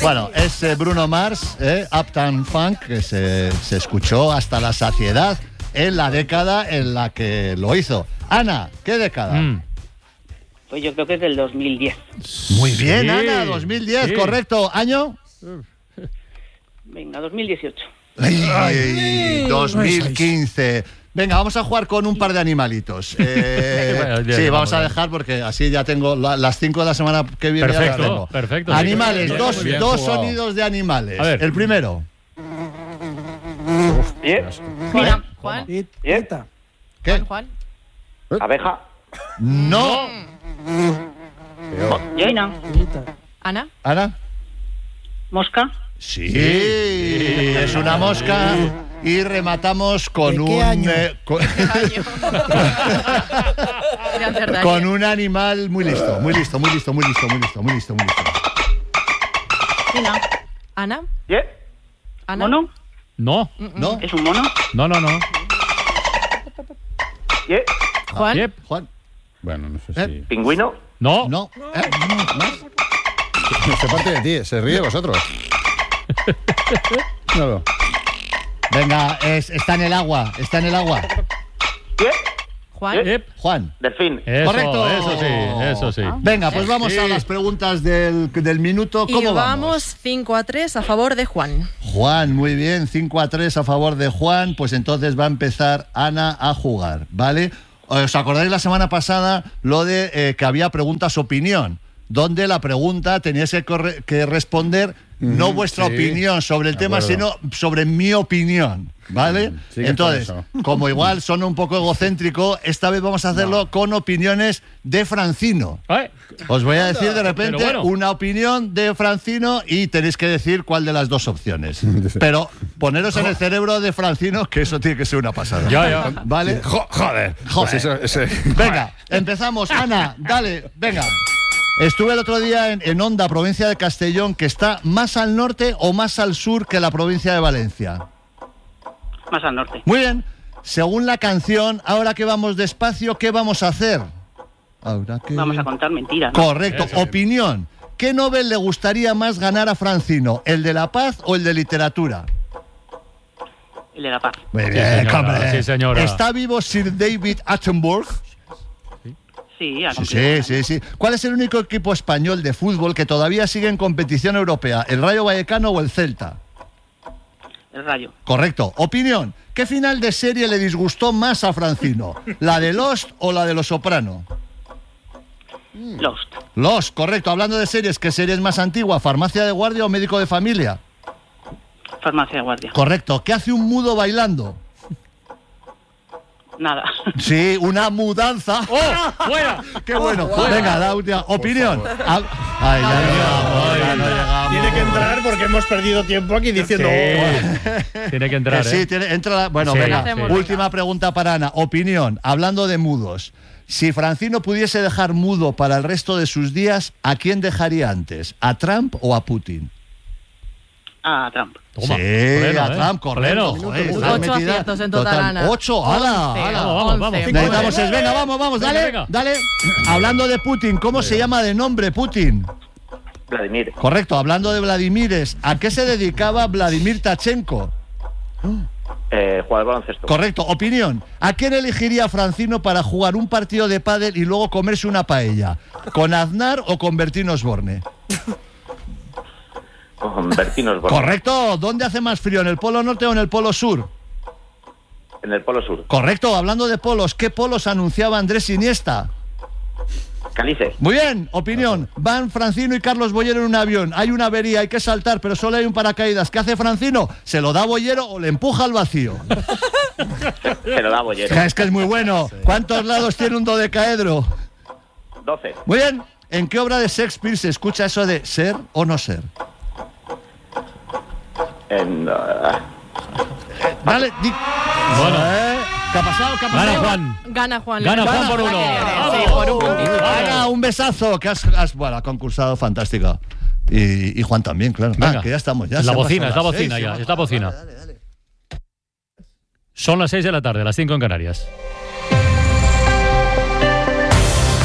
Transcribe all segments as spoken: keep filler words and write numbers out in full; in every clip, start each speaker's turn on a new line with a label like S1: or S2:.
S1: Bueno, es eh, Bruno Mars, eh, Uptown Funk, que se, se escuchó hasta la saciedad en la década en la que lo hizo. Ana, ¿qué década?
S2: Mm.
S3: Pues yo creo que es del dos mil diez.
S1: Muy bien,
S2: Sí,
S1: Ana, dos mil diez,
S2: sí.
S1: correcto. ¿Año?
S3: Venga, dos mil dieciocho.
S1: Ay, ay, dos mil quince. Venga, vamos a jugar con un par de animalitos. Eh,
S2: Bueno, ya,
S1: sí,
S2: ya,
S1: vamos
S2: vamos
S1: a
S2: bien.
S1: dejar porque así ya tengo la- las cinco de la semana que viene. ya las
S2: Perfecto,
S1: tengo.
S2: perfecto.
S1: Animales,
S2: Bien,
S1: dos,
S2: muy bien
S1: dos
S2: jugado.
S1: sonidos de animales.
S2: A ver.
S1: El primero.
S4: Bien.
S3: Mira,
S5: Juan.
S4: Bien.
S1: ¿Qué?
S5: Juan.
S4: Abeja.
S1: No.
S3: Joina.
S5: Ana.
S1: ¿Ana?
S3: Mosca.
S1: Sí, es una mosca. Y rematamos con
S4: ¿De
S1: un
S4: qué año?
S1: eh, con,
S5: Era verdad.
S1: con un animal muy listo, muy listo, muy listo, muy listo, muy listo, muy listo, muy listo.
S3: Mira.
S5: Ana.
S4: Bien.
S5: Ana.
S3: ¿Mono?
S2: No,
S1: ¿No?
S3: ¿Es un mono?
S2: no, no, no.
S4: Bien.
S5: Juan.
S2: Yep.
S1: Juan.
S6: Bueno, no sé
S1: ¿Eh?
S6: si...
S4: Pingüino.
S2: No.
S1: No. ¿Eh? ¿No?
S6: Se parte de ti, se ríe de vosotros. No,
S1: Venga, es- está en el agua, está en el agua.
S4: Bien.
S5: Juan.
S2: Yep.
S1: Juan.
S4: Delfín.
S2: Eso,
S1: Correcto.
S2: Eso sí, eso sí.
S1: Venga, pues vamos
S2: Sí.
S1: a las preguntas del, del minuto.
S5: Y
S1: ¿Cómo
S5: vamos cinco a tres a favor de Juan.
S1: Juan, muy bien, cinco a tres a favor de Juan, pues entonces va a empezar Ana a jugar, ¿vale? ¿Os acordáis la semana pasada lo de eh, que había preguntas opinión? Donde la pregunta teníais que, corre- que responder no vuestra
S6: sí.
S1: opinión sobre el
S6: De
S1: tema,
S6: acuerdo.
S1: sino sobre mi opinión, ¿vale?
S6: Mm, sigue
S1: Entonces,
S6: con eso.
S1: como igual son un poco egocéntrico, esta vez vamos a hacerlo con opiniones de Francino.
S2: Ay,
S1: Os voy a decir de repente
S2: Pero bueno.
S1: una opinión de Francino y tenéis que decir cuál de las dos opciones. Pero poneros en el cerebro de Francino, que eso tiene que ser una pasada.
S2: Ya, ya.
S1: ¿Vale?
S6: Jo- joder.
S1: Joder.
S6: Pues eso, ese-
S1: Venga, empezamos. Ana, dale, venga. Estuve el otro día en, en Onda, provincia de Castellón, que está más al norte o más al sur que la provincia de Valencia.
S3: Más al norte.
S1: Muy bien. Según la canción, ahora que vamos despacio, ¿qué vamos a hacer? Ahora que...
S3: Vamos a contar mentiras, ¿no?
S1: Correcto.
S2: Eso sí.
S1: Opinión. ¿Qué Nobel le gustaría más ganar a Francino? ¿El de la paz o el de literatura?
S3: El de la paz.
S1: Muy
S2: Sí,
S1: bien,
S2: señora,
S1: hombre.
S2: sí, señora.
S1: ¿Está vivo Sir David Attenborough?
S3: Sí, a
S1: Sí,
S3: cumplir.
S1: sí, sí, sí. ¿Cuál es el único equipo español de fútbol que todavía sigue en competición europea? ¿El Rayo Vallecano o el Celta?
S3: El rayo.
S1: Correcto. Opinión. ¿Qué final de serie le disgustó más a Francino? ¿La de Lost o la de Los Soprano?
S3: Lost.
S1: Lost, correcto. Hablando de series, ¿qué serie es más antigua? ¿Farmacia de guardia o médico de familia?
S3: Farmacia de guardia.
S1: Correcto. ¿Qué hace un mudo bailando?
S3: Nada.
S1: Sí, una mudanza.
S2: ¡Oh! ¡Fuera!
S1: ¡Qué bueno! Venga, la última opinión. Ah, Ay, ya no llegamos, ya no llegamos.
S7: Tiene que entrar porque hemos perdido tiempo aquí diciendo.
S2: Sí. Tiene que entrar,
S1: Que sí,
S2: ¿eh?
S1: tiene- entra la- bueno,
S2: Sí,
S1: venga,
S5: sí.
S1: última pregunta para Ana. Opinión, hablando de mudos. Si Francino pudiese dejar mudo para el resto de sus días, ¿a quién dejaría antes? ¿A Trump o a Putin?
S3: A Trump.
S2: Toma,
S1: sí,
S2: pleno,
S1: a
S2: ¿eh?
S1: Trump, correcto.
S2: Pleno.
S1: Joder,
S5: Ocho
S1: estás metida
S5: aciertos en total, Ana.
S1: Ocho, hala,
S5: Once,
S1: hala.
S2: Vamos, vamos, vamos.
S5: once.
S1: Necesitamos es, venga, vamos, vamos,
S2: Venga,
S1: dale,
S2: venga.
S1: dale. Hablando de Putin, ¿cómo se llama de nombre Putin?
S4: Vladimir.
S1: Correcto, hablando de Vladimires, ¿a qué se dedicaba Vladimir Tachenko?
S4: Eh, jugador de baloncesto.
S1: Correcto, opinión. ¿A quién elegiría Francino para jugar un partido de pádel y luego comerse una paella? ¿Con Aznar o con Bertín Osborne?
S4: Con Bertín Osborne.
S1: Correcto, ¿dónde hace más frío? ¿En el polo norte o en el polo sur?
S4: En el Polo Sur.
S1: Correcto, hablando de polos, ¿qué polos anunciaba Andrés Iniesta?
S4: Calice.
S1: Muy bien, opinión. Van Francino y Carlos Bollero en un avión. Hay una avería, hay que saltar, pero solo hay un paracaídas. ¿Qué hace Francino? ¿Se lo da Bollero o le empuja al vacío?
S4: Se lo da Bollero.
S1: Es que es muy bueno. ¿Cuántos lados tiene un dodecaedro?
S4: doce.
S1: Muy bien. ¿En qué obra de Shakespeare se escucha eso de ser o no ser?
S4: En. ah,
S1: Dale, di-
S2: Bueno.
S1: ¿Eh? ¿Qué ha pasado? ¿Qué ha pasado?
S2: Gana Juan.
S5: Gana Juan.
S2: Gana
S5: Le-
S2: Juan por uno.
S5: Sí, por un puntito.
S1: Ana, un besazo, que has, has- bueno, ha concursado fantástico. Y, y Juan también, claro.
S2: Venga.
S1: Ah, que ya estamos. Ya
S2: Es
S1: se
S2: la
S1: han
S2: bocina,
S1: pasado
S2: es la
S1: las seis,
S2: bocina
S1: se
S2: ya,
S1: han
S2: es la
S1: pasado.
S2: bocina.
S1: Dale, dale, dale.
S2: Son las seis de la tarde, las cinco en Canarias.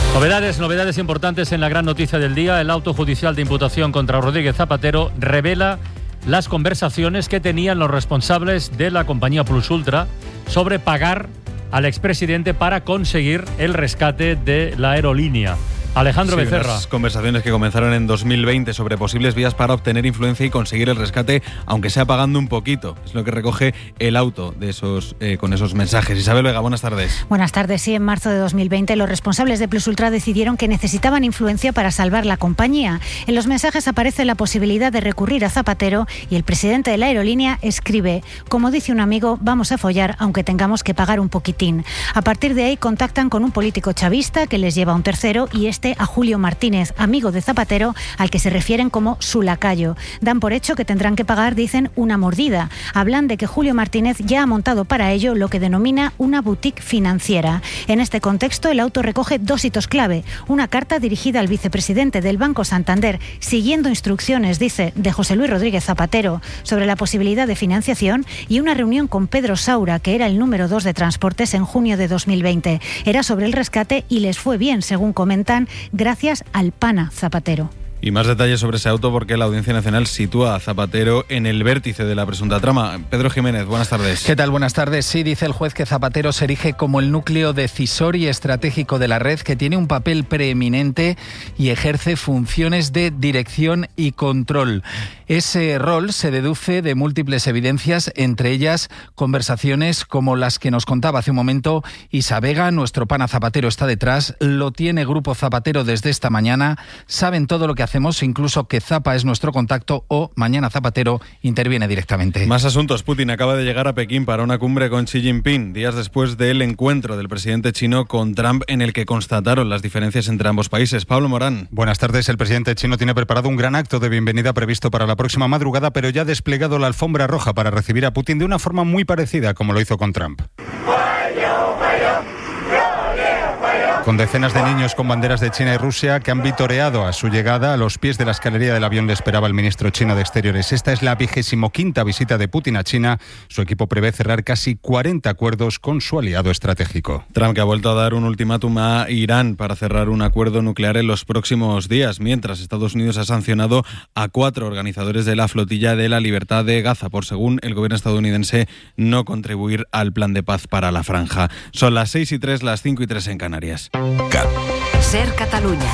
S2: Novedades, novedades importantes en la gran noticia del día. El auto judicial de imputación contra Rodríguez Zapatero revela las conversaciones que tenían los responsables de la compañía Plus Ultra sobre pagar al expresidente para conseguir el rescate de la aerolínea. Alejandro
S8: sí,
S2: Becerra.
S8: Unas conversaciones que comenzaron en dos mil veinte sobre posibles vías para obtener influencia y conseguir el rescate, aunque sea pagando un poquito. Es lo que recoge el auto de esos, eh, con esos mensajes. Isabel Vega, buenas tardes.
S9: Buenas tardes. Sí, en marzo de dos mil veinte los responsables de Plus Ultra decidieron que necesitaban influencia para salvar la compañía. En los mensajes aparece la posibilidad de recurrir a Zapatero y el presidente de la aerolínea escribe: como dice un amigo, vamos a follar aunque tengamos que pagar un poquitín. A partir de ahí contactan con un político chavista que les lleva a un tercero y este a Julio Martínez, amigo de Zapatero, al que se refieren como su lacayo. Dan por hecho que tendrán que pagar, dicen, una mordida. Hablan de que Julio Martínez ya ha montado para ello lo que denomina una boutique financiera. En este contexto, el auto recoge dos hitos clave. Una carta dirigida al vicepresidente del Banco Santander, siguiendo instrucciones, dice, de José Luis Rodríguez Zapatero sobre la posibilidad de financiación, y una reunión con Pedro Saura, que era el número dos de Transportes, en junio de dos mil veinte. Era sobre el rescate y les fue bien, según comentan, gracias al pana Zapatero.
S8: Y más detalles sobre ese auto porque la Audiencia Nacional sitúa a Zapatero en el vértice de la presunta trama. Pedro Jiménez, buenas tardes.
S10: ¿Qué tal? Buenas tardes. Sí, dice el juez que Zapatero se erige como el núcleo decisor y estratégico de la red, que tiene un papel preeminente y ejerce funciones de dirección y control. Ese rol se deduce de múltiples evidencias, entre ellas conversaciones como las que nos contaba hace un momento Isa Vega. Nuestro pana Zapatero está detrás, lo tiene Grupo Zapatero desde esta mañana, saben todo lo que hacemos, incluso que Zapa es nuestro contacto o mañana Zapatero interviene directamente.
S8: Más asuntos. Putin acaba de llegar a Pekín para una cumbre con Xi Jinping, días después del encuentro del presidente chino con Trump, en el que constataron las diferencias entre ambos países. Pablo Morán.
S6: Buenas tardes. El presidente chino tiene preparado un gran acto de bienvenida previsto para la próxima madrugada, pero ya ha desplegado la alfombra roja para recibir a Putin de una forma muy parecida como lo hizo con Trump. Con decenas de niños con banderas de China y Rusia que han vitoreado a su llegada. A los pies de la escalería del avión le esperaba el ministro chino de Exteriores. Esta es la vigésimo quinta visita de Putin a China. Su equipo prevé cerrar casi cuarenta acuerdos con su aliado estratégico.
S8: Trump, que ha vuelto a dar un ultimátum a Irán para cerrar un acuerdo nuclear en los próximos días, mientras Estados Unidos ha sancionado a cuatro organizadores de la flotilla de la libertad de Gaza por, según el gobierno estadounidense, no contribuir al plan de paz para la franja. Son las seis y tres, las cinco y tres en Canarias.
S11: Ser Catalunya.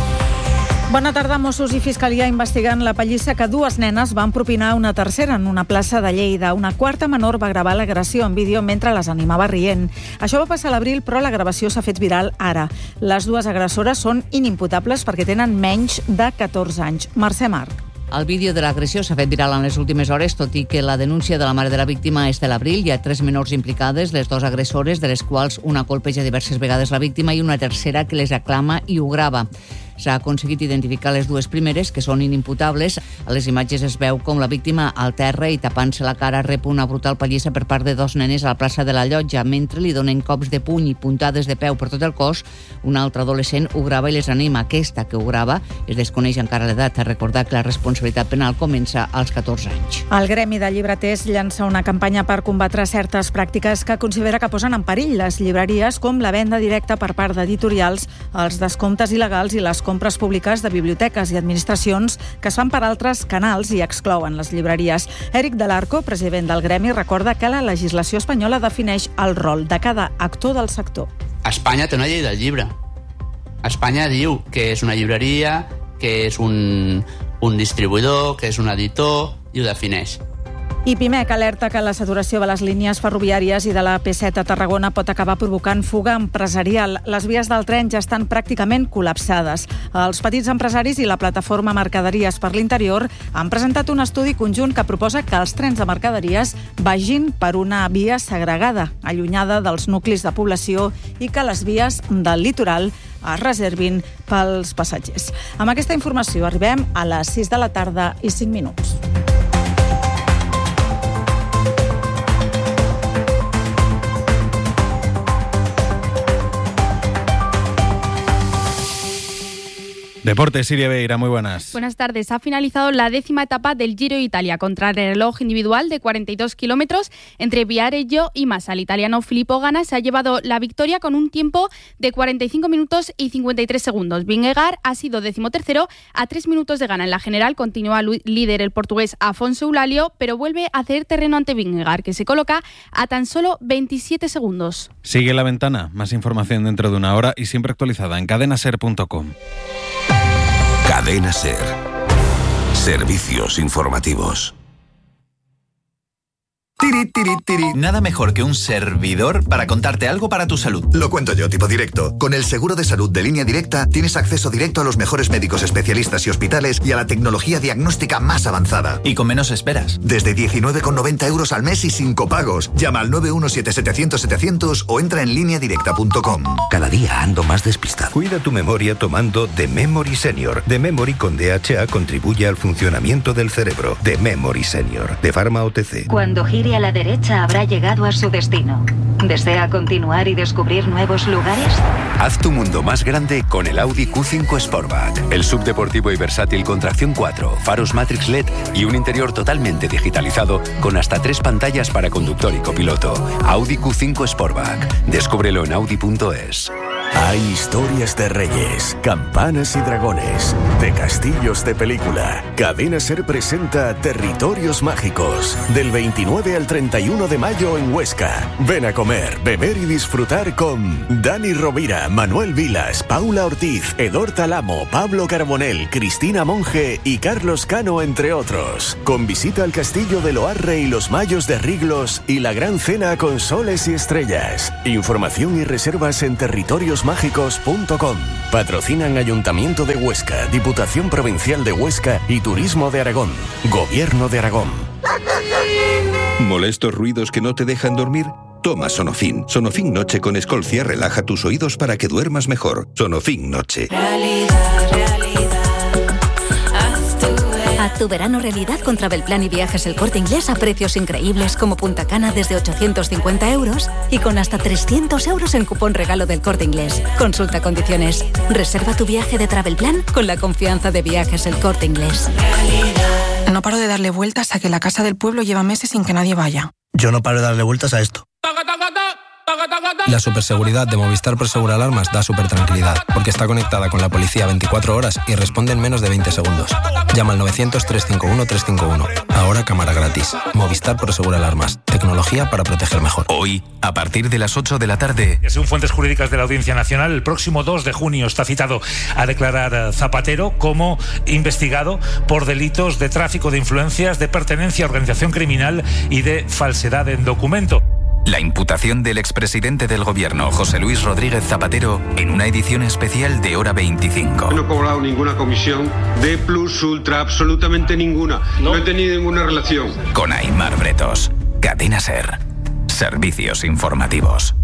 S12: Bona tarda. Mossos i Fiscalia investigant la pallissa que dues nenes van propinar a una tercera en una plaça de Lleida. Una quarta menor va gravar l'agressió en vídeo mentre les animava rient. Això va passar a l'abril, però la gravació s'ha fet viral ara. Les dues agressores són inimputables perquè tenen menys de catorze anys. Mercè Marc.
S13: El vídeo de l'agressió s'ha fet viral en les últimes hores, tot i que la denúncia de la mare de la víctima és de l'abril. Hi ha tres menors implicades, les dues agressores, de les quals una colpeja diverses vegades la víctima i una tercera que les aclama i ho grava. S'ha aconseguit identificar les dues primeres, que són inimputables. A les imatges es veu com la víctima al terra i tapant-se la cara rep una brutal pallissa per part de dos nenes a la plaça de la Llotja. Mentre li donen cops de puny i puntades de peu per tot el cos, una altra adolescent ho grava i les anima. Aquesta que ho grava es desconeix encara l'edat. A recordar que la responsabilitat penal comença als catorze anys.
S12: El Gremi de Llibreters llança una campanya per combatre certes pràctiques que considera que posen en perill les llibreries, com la venda directa per part d'editorials, els descomptes il·legals i les compres públiques de biblioteques i administracions que es fan per altres canals i exclouen les llibreries. Èric Delarco, president del Gremi, recorda que la legislació espanyola defineix el rol de cada actor del sector.
S14: Espanya té una llei del llibre. Espanya diu que és una llibreria, que és un, un distribuïdor, que és un editor, i ho defineix.
S12: I Pimec alerta que la saturació de les línies ferroviàries i de la P set a Tarragona pot acabar provocant fuga empresarial. Les vies del tren ja estan pràcticament col·lapsades. Els petits empresaris i la plataforma Mercaderies per l'Interior han presentat un estudi conjunt que proposa que els trens de mercaderies vagin per una via segregada, allunyada dels nuclis de població, i que les vies del litoral es reservin pels passatgers. Amb aquesta informació arribem a les sis de la tarda i cinc minuts.
S8: Deportes, Siria Beira, muy buenas.
S15: Buenas tardes. Ha finalizado la décima etapa del Giro de Italia contra el reloj individual de cuarenta y dos kilómetros entre Viareggio y Massa. El italiano Filippo Ganna se ha llevado la victoria con un tiempo de cuarenta y cinco minutos y cincuenta y tres segundos. Vingegaard ha sido decimotercero a tres minutos de Ganna. En la general continúa líder el portugués Afonso Eulalio, pero vuelve a ceder terreno ante Vingegaard, que se coloca a tan solo veintisiete segundos.
S8: Sigue La Ventana. Más información dentro de una hora y siempre actualizada en cadena ser punto com.
S16: Cadena Ser. Servicios informativos.
S17: Tiri, tiri, tiri. Nada mejor que un servidor para contarte algo para tu salud.
S18: Lo cuento yo, tipo directo. Con el seguro de salud de Línea Directa tienes acceso directo a los mejores médicos especialistas y hospitales y a la tecnología diagnóstica más avanzada.
S17: Y con menos esperas.
S18: Desde diecinueve con noventa euros al mes y sin copagos. Llama al nueve uno siete setecientos setecientos o entra en línea directa punto com.
S16: Cada día ando más despistado.
S19: Cuida tu memoria tomando The Memory Senior. The Memory con D H A contribuye al funcionamiento del cerebro. The Memory Senior. De Pharma O T C.
S20: Cuando gire a la derecha habrá llegado a su destino. ¿Desea continuar y descubrir nuevos lugares?
S21: Haz tu mundo más grande con el Audi Q cinco Sportback. El subdeportivo y versátil con tracción cuatro, faros Matrix L E D y un interior totalmente digitalizado con hasta tres pantallas para conductor y copiloto. Audi Q cinco Sportback. Descúbrelo en audi punto es.
S22: Hay historias de reyes, campanas y dragones, de castillos de película. Cadena Ser presenta Territorios Mágicos, del veintinueve al treinta y uno de mayo en Huesca. Ven a comer, beber y disfrutar con Dani Rovira, Manuel Vilas, Paula Ortiz, Edor Talamo, Pablo Carbonell, Cristina Monge y Carlos Cano, entre otros. Con visita al castillo de Loarre y los Mayos de Riglos y la gran cena con soles y estrellas. Información y reservas en territorios mágicos punto com. Patrocinan Ayuntamiento de Huesca, Diputación Provincial de Huesca y Turismo de Aragón. Gobierno de Aragón.
S19: ¿Molestos ruidos que no te dejan dormir? Toma Sonofin. Sonofin Noche con Escolcia relaja tus oídos para que duermas mejor. Sonofin Noche.
S23: Realidad, realidad. Haz tu, Haz tu verano realidad con Travelplan y Viajes El Corte Inglés a precios increíbles como Punta Cana desde ochocientos cincuenta euros y con hasta trescientos euros en cupón regalo del Corte Inglés. Consulta condiciones. Reserva tu viaje de Travelplan con la confianza de Viajes El Corte Inglés.
S24: No paro de darle vueltas a que la casa del pueblo lleva meses sin que nadie vaya.
S25: Yo no paro de darle vueltas a esto.
S26: La superseguridad de Movistar Prosegur Alarmas da super tranquilidad, porque está conectada con la policía veinticuatro horas y responde en menos de veinte segundos. Llama al novecientos, trescientos cincuenta y uno, trescientos cincuenta y uno. Ahora cámara gratis. Movistar Prosegur Alarmas. Tecnología para proteger mejor.
S21: Hoy, a partir de las ocho de la tarde.
S27: Según fuentes jurídicas de la Audiencia Nacional, el próximo dos de junio está citado a declarar Zapatero como investigado por delitos de tráfico de influencias, de pertenencia a organización criminal y de falsedad en documento.
S21: La imputación del expresidente del gobierno, José Luis Rodríguez Zapatero, en una edición especial de Hora veinticinco.
S28: No he cobrado ninguna comisión de Plus Ultra, absolutamente ninguna. No, no he tenido ninguna relación.
S21: Con Aimar Bretos. Cadena Ser. Servicios informativos.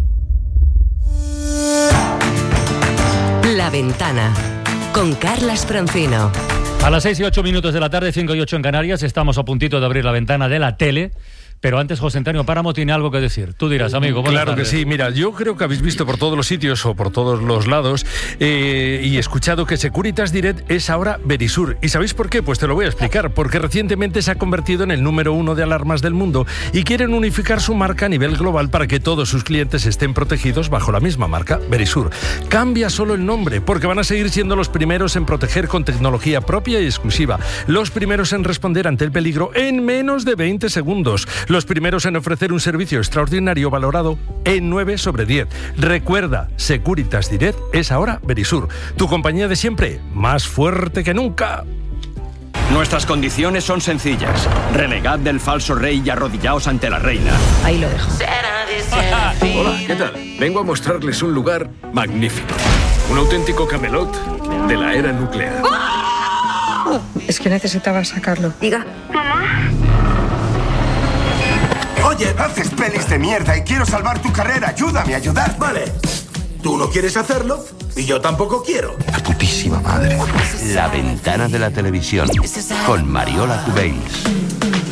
S11: La Ventana. Con Carlas Francino.
S2: A las seis y ocho minutos de la tarde, cinco y ocho en Canarias, estamos a puntito de abrir la ventana de la tele. Pero antes, José Antonio Páramo tiene algo que decir. Tú dirás, amigo.
S29: Claro
S2: tardes.
S29: que sí. Mira, yo creo que habéis visto por todos los sitios o por todos los lados eh, y escuchado que Securitas Direct es ahora Verisur. ¿Y sabéis por qué? Pues te lo voy a explicar. Porque recientemente se ha convertido en el número uno de alarmas del mundo y quieren unificar su marca a nivel global para que todos sus clientes estén protegidos bajo la misma marca, Verisur. Cambia solo el nombre, porque van a seguir siendo los primeros en proteger con tecnología propia y exclusiva. Los primeros en responder ante el peligro en menos de veinte segundos. Los primeros en ofrecer un servicio extraordinario valorado en nueve sobre diez. Recuerda, Securitas Direct es ahora Verisur. Tu compañía de siempre, más fuerte que nunca.
S30: Nuestras condiciones son sencillas. Renegad del falso rey y arrodillaos ante la reina.
S5: Ahí lo dejo.
S30: Hola, ¿qué tal? Vengo a mostrarles un lugar magnífico. Un auténtico Camelot de la era nuclear.
S24: Es que necesitaba sacarlo.
S23: Diga. Mamá.
S31: Oye, haces pelis de mierda y quiero salvar tu carrera. Ayúdame a ayudar. Vale. Tú no quieres hacerlo y yo tampoco quiero.
S16: La putísima madre. La ventana de la televisión con Mariola Cubells.